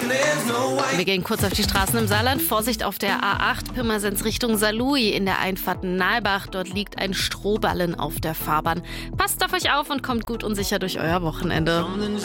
Wir gehen kurz auf die Straßen im Saarland. Vorsicht auf der A8 Pirmasens Richtung Saarlouis in der Einfahrt Nalbach. Dort liegt ein Strohballen auf der Fahrbahn. Passt auf euch auf und kommt gut und sicher durch euer Wochenende.